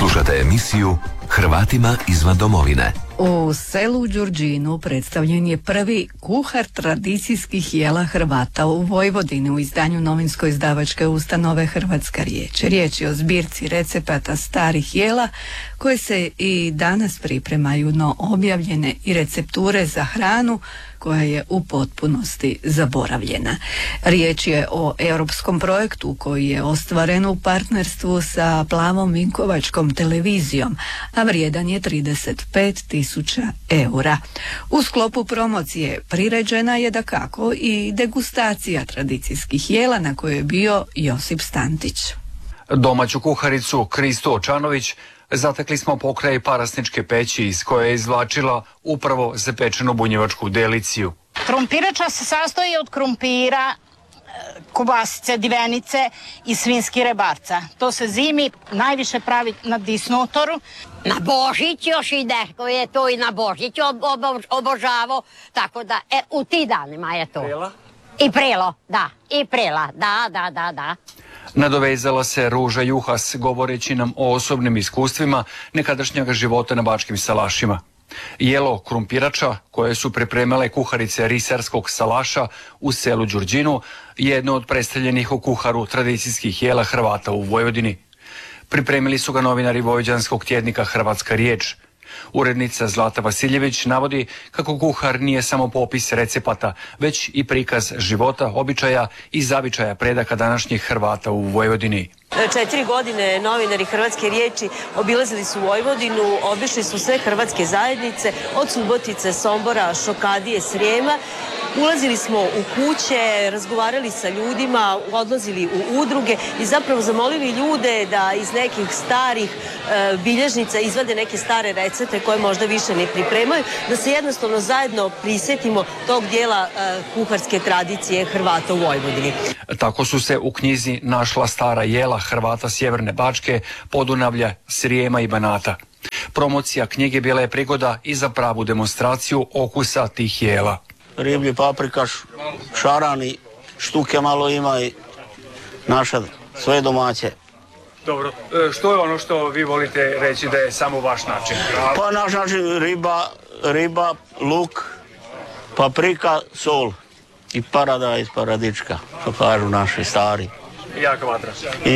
Slušate emisiju Hrvatima izvan domovine. U selu Đurđinu predstavljen je prvi kuhar tradicijskih jela Hrvata u Vojvodini u izdanju novinsko-izdavačke ustanove Hrvatska riječ. Riječ je o zbirci recepata starih jela koje se i danas pripremaju, no objavljene i recepture za hranu koja je u potpunosti zaboravljena. Riječ je o europskom projektu koji je ostvaren u partnerstvu sa Plavom Vinkovačkom televizijom, a vrijedan je 35.000 eura. U sklopu promocije priređena je dakako i degustacija tradicijskih jela na kojoj je bio Josip Stantić. Domaću kuharicu Kristu Očanović zatekli smo pokraj parasničke peći iz koje je izvlačila upravo zapečenu bunjevačku deliciju. Krumpirača se sastoji od krumpira, kobasice, divenice i svinjski rebarca. To se zimi najviše pravi na disnutoru. Na Božić još ide, koji je to i na Božić obožavao, tako da u ti danima je to. Prela? I prelo, da, i prela, da. Nadovezala se Ruža Juhas govoreći nam o osobnim iskustvima nekadašnjeg života na bačkim salašima. Jelo krumpirača koje su pripremale kuharice Risarskog salaša u selu Đurđinu je jedno od predstavljenih u kuharu tradicijskih jela Hrvata u Vojvodini. Pripremili su ga novinari vojvođanskog tjednika Hrvatska riječ. Urednica Zlata Vasiljević navodi kako kuhar nije samo popis recepata, već i prikaz života, običaja i zavičaja predaka današnjih Hrvata u Vojvodini. 4 godine novinari Hrvatske riječi obilazili su Vojvodinu, obišli su sve hrvatske zajednice, od Subotice, Sombora, Šokadije, Srijema. Ulazili smo u kuće, razgovarali sa ljudima, odlazili u udruge i zapravo zamolili ljude da iz nekih starih bilježnica izvade neke stare recepte koje možda više ne pripremaju, da se jednostavno zajedno prisjetimo tog dijela kuharske tradicije Hrvata u Vojvodini. Tako su se u knjizi našla stara jela Hrvata Sjeverne Bačke, Podunavlja, Srijema i Banata. Promocija knjige bila je prigoda i za pravu demonstraciju okusa tih jela. Riblji paprikaš, šarani, štuke malo ima i naša sve domaće. Dobro, što je ono što vi volite reći da je samo vaš način? Pa naš način riba, luk, paprika, sol i paradajz, paradička, što kažu naši stari. Jak vatra.